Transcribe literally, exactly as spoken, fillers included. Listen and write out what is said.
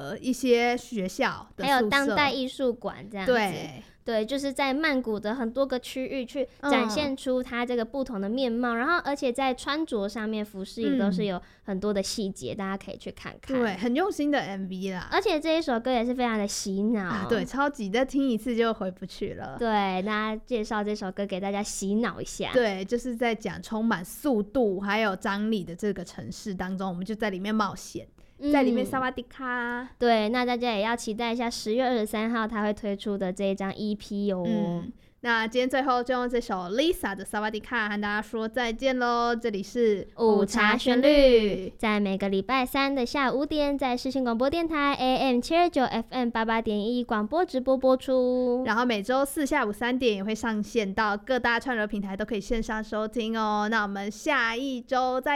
的一些学校的宿舍， 还有当代艺术馆这样子。 对对，就是在曼谷的很多个区域去展现出它这个不同的面貌、嗯、然后而且在穿着上面服饰也都是有很多的细节、嗯、大家可以去看看。 对，很用心的 M V 啦， 而且这一首歌也是非常的洗脑、啊、 对，超级再听一次就回不去了。 对，那介绍这首歌给大家洗脑一下。 对，就是在讲充满速度还有张力的这个城市当中，我们就在里面冒险，在里面萨瓦迪卡、嗯、 对，那大家也要期待一下十月二十三号他会推出的这一张 E P 哦、 嗯、那今天最后就用这首 Lisa 的萨瓦迪卡和大家说再见咯。这里是午茶旋律，在每个礼拜三的下午五点在世新广播电台 A M 七二九 F M 八八点一广播直播播出， 然后每周四下午三点也会上线到各大串流平台，都可以线上收听哦。那我们下一周再